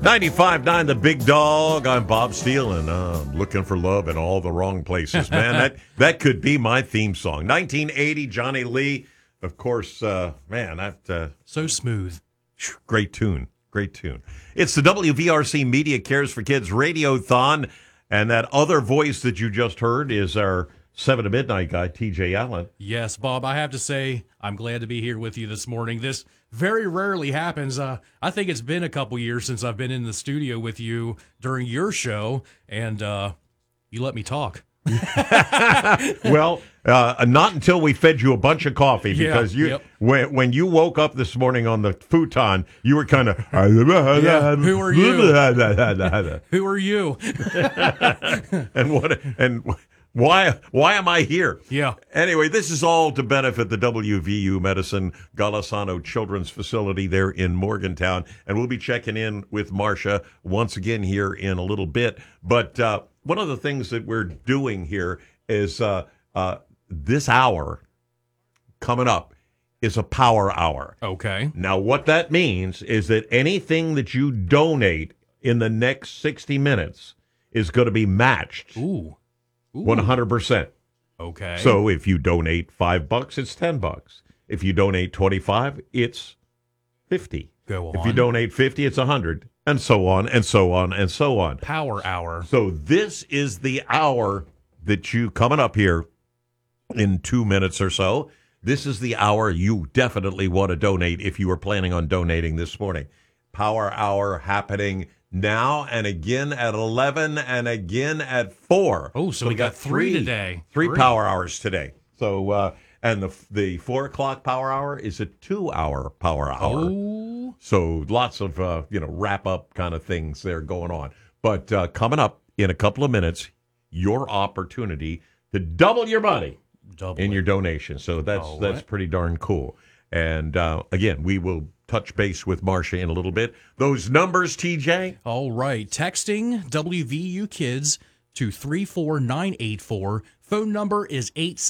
95.9 The Big Dog. I'm Bob Steele, and I'm looking for love in all the wrong places. Man, that could be my theme song. 1980, Johnny Lee. Of course, so smooth. Great tune. Great tune. It's the WVRC Media Cares for Kids Radiothon, and that other voice that you just heard is our 7 to midnight guy, TJ Allen. Yes, Bob, I have to say, I'm glad to be here with you this morning. This very rarely happens. I think it's been a couple years since I've been in the studio with you during your show, and you let me talk. Well, not until we fed you a bunch of coffee, because when you woke up this morning on the futon, you were kind of who are you? Who are you? and why am I here? Yeah. Anyway, this is all to benefit the WVU Medicine Golisano Children's Facility there in Morgantown, and we'll be checking in with Marcia once again here in a little bit. But one of the things that we're doing here is this hour coming up is a power hour. Okay. Now, what that means is that anything that you donate in the next 60 minutes is going to be matched. Ooh. 100%. Okay. So if you donate $5, it's $10. If you donate 25, it's 50. Go on. If you donate 50, it's 100, and so on and so on and so on. Power hour. So this is the hour that you coming up here in 2 minutes or so. This is the hour you definitely want to donate if you were planning on donating this morning. Power hour happening now and again at 11 and again at 4. Oh, so we got three today. Three power hours today. So, and the 4 o'clock power hour is a 2-hour power hour. Oh. So lots of, wrap up kind of things there going on. But coming up in a couple of minutes, your opportunity to double your money in your donation. So that's pretty darn cool. And again, we will touch base with Marcia in a little bit. Those numbers, TJ? All right. Texting WVU Kids to 34984. Phone number is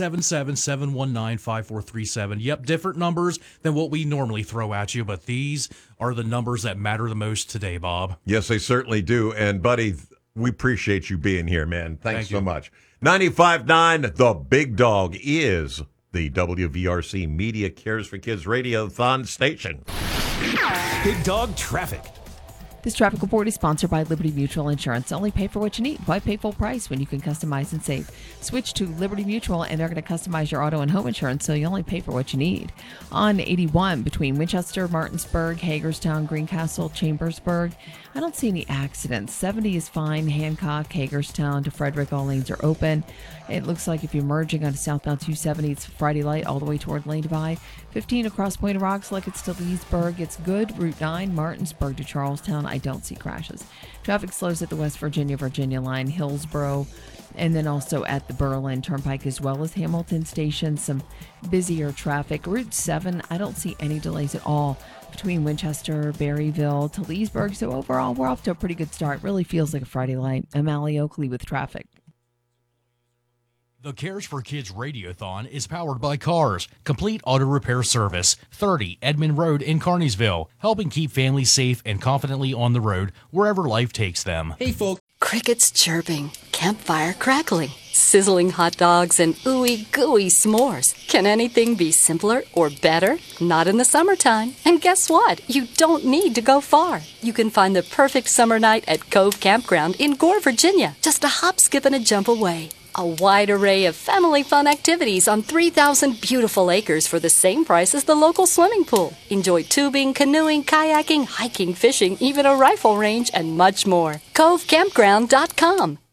877-719-5437. Yep, different numbers than what we normally throw at you, but these are the numbers that matter the most today, Bob. Yes, they certainly do. And, buddy, we appreciate you being here, man. Thanks so you. much. 95.9 The Big Dog is the WVRC Media Cares for Kids Radiothon station. Big Dog Traffic. This traffic report is sponsored by Liberty Mutual Insurance. Only pay for what you need. Why pay full price when you can customize and save? Switch to Liberty Mutual, and they're going to customize your auto and home insurance, so you only pay for what you need. On 81 between Winchester, Martinsburg, Hagerstown, Greencastle, Chambersburg, I don't see any accidents. 70 is fine. Hancock, Hagerstown to Frederick, all lanes are open. It looks like if you're merging onto southbound 270, it's Friday Light all the way toward Lane Divide. 15 across Point of Rocks like it's to Leesburg. It's good. Route 9, Martinsburg to Charlestown. I don't see crashes. Traffic slows at the West Virginia line, Hillsborough, and then also at the Berlin Turnpike as well as Hamilton Station. Some busier traffic. Route 7, I don't see any delays at all between Winchester, Berryville to Leesburg. So overall, we're off to a pretty good start. Really feels like a Friday Light. I'm Allie Oakley with traffic. The Cares for Kids Radiothon is powered by Cars, complete auto repair service, 30 Edmond Road in Carneysville, helping keep families safe and confidently on the road wherever life takes them. Hey, folks. Crickets chirping, campfire crackling, sizzling hot dogs, and ooey gooey s'mores. Can anything be simpler or better? Not in the summertime. And guess what? You don't need to go far. You can find the perfect summer night at Cove Campground in Gore, Virginia, just a hop, skip, and a jump away. A wide array of family fun activities on 3,000 beautiful acres for the same price as the local swimming pool. Enjoy tubing, canoeing, kayaking, hiking, fishing, even a rifle range, and much more. CoveCampground.com.